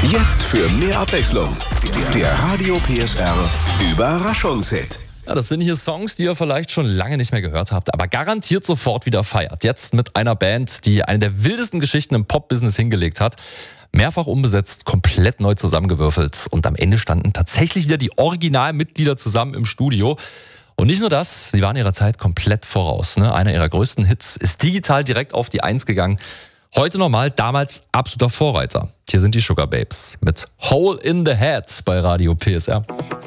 Jetzt für mehr Abwechslung. Der Radio PSR Überraschungshit. Ja, das sind hier Songs, die ihr vielleicht schon lange nicht mehr gehört habt, aber garantiert sofort wieder feiert. Jetzt mit einer Band, die eine der wildesten Geschichten im Pop-Business hingelegt hat. Mehrfach umbesetzt, komplett neu zusammengewürfelt. Und am Ende standen tatsächlich wieder die Originalmitglieder zusammen im Studio. Und nicht nur das, sie waren ihrer Zeit komplett voraus. Einer ihrer größten Hits ist digital direkt auf die 1 gegangen. Heute normal, damals absoluter Vorreiter. Hier sind die Sugar Babes mit Hole in the Head bei Radio PSR.